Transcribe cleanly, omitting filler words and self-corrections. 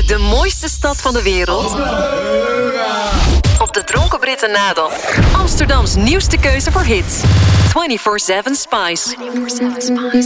uit de mooiste stad van de wereld? Op de Dronken Britten na dan. Amsterdams nieuwste keuze voor hits. 24/7 Spice.